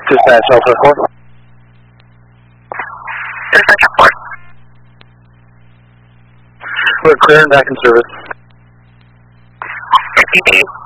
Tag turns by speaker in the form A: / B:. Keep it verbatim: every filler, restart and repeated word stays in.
A: Dispatch Alpha four.
B: Dispatch four.
A: We're clear and back in service.
B: F U D.